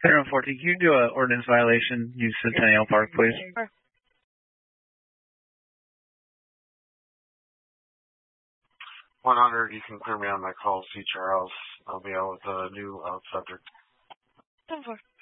Paragraph 14, can you do an ordinance violation, use Centennial Park, please? Sure. 100, you can clear me on my call, C. Charles. I'll be out with a new subject. 10-4.